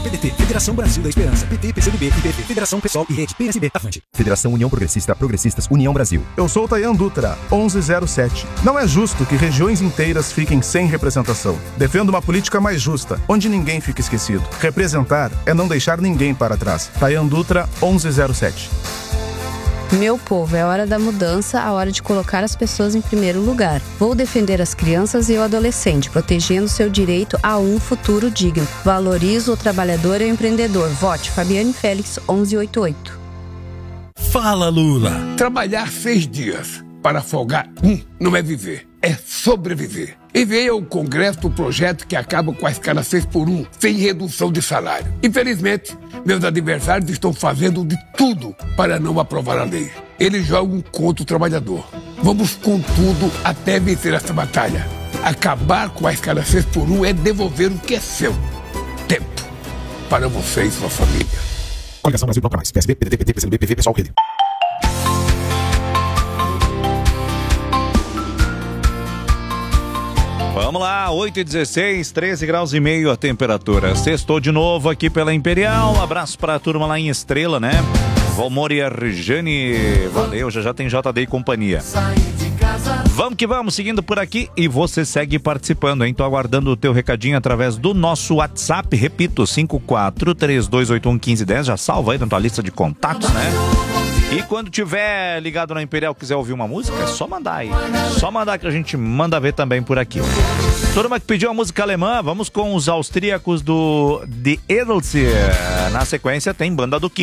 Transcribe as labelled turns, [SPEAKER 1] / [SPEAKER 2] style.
[SPEAKER 1] PDT, Federação Brasil da Esperança, PT, PCdoB, IPP, Federação PSOL e Rede, PSB, Avante.
[SPEAKER 2] Federação União Progressista, Progressistas, União Brasil.
[SPEAKER 3] Eu sou o Tayan Dutra, 1107. Não é justo que regiões inteiras fiquem sem representação. Defendo uma política mais justa, onde ninguém fica esquecido. Representar é não deixar ninguém para trás. Tayan Dutra, 1107.
[SPEAKER 4] Meu povo, é hora da mudança, a hora de colocar as pessoas em primeiro lugar. Vou defender as crianças e o adolescente, protegendo seu direito a um futuro digno. Valorizo o trabalhador e o empreendedor. Vote Fabiane Félix, 1188.
[SPEAKER 5] Fala, Lula! Trabalhar 6 dias para folgar não é viver, é sobreviver. Enviei ao Congresso o projeto que acaba com a escala 6x1, sem redução de salário. Infelizmente, meus adversários estão fazendo de tudo para não aprovar a lei. Eles jogam contra o trabalhador. Vamos com tudo até vencer essa batalha. Acabar com a escala 6x1 é devolver o que é seu. Tempo para você e sua família.
[SPEAKER 1] Coligação Brasil Bloco Mais, PSB, PDT, PT, PCdoB, PV, PSOL, Rede.
[SPEAKER 6] Vamos lá, 8h16, 13 graus e meio a temperatura. Sextou de novo aqui pela Imperial. Abraço pra turma lá em Estrela, né? Valmor e a Rejane. Valeu, já tem JD e companhia. Vamos que vamos, seguindo por aqui e você segue participando, hein? Tô aguardando o teu recadinho através do nosso WhatsApp, repito, 5432811510, já salva aí na tua lista de contatos, né? E quando tiver ligado na Imperial, quiser ouvir uma música, é só mandar aí. Só mandar que a gente manda ver também por aqui. Turma que pediu a música alemã, vamos com os austríacos do The Eagles. Na sequência tem Banda do Kim.